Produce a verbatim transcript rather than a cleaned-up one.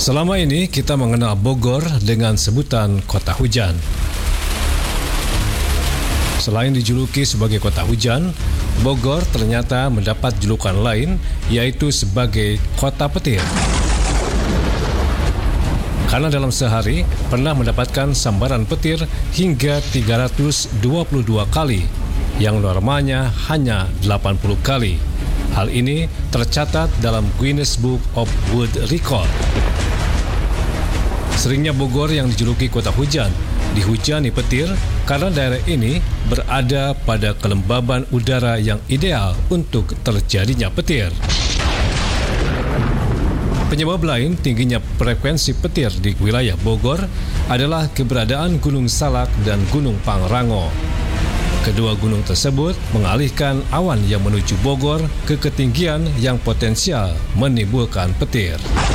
Selama ini kita mengenal Bogor dengan sebutan kota hujan. Selain dijuluki sebagai kota hujan, Bogor ternyata mendapat julukan lain, yaitu sebagai kota petir. Karena dalam sehari pernah mendapatkan sambaran petir hingga tiga ratus dua puluh dua kali, yang normalnya hanya delapan puluh kali. Hal ini tercatat dalam Guinness Book of World Record. Seringnya Bogor yang dijuluki kota hujan dihujani petir karena daerah ini berada pada kelembaban udara yang ideal untuk terjadinya petir. Penyebab lain tingginya frekuensi petir di wilayah Bogor adalah keberadaan Gunung Salak dan Gunung Pangrango. Kedua gunung tersebut mengalihkan awan yang menuju Bogor ke ketinggian yang potensial menimbulkan petir.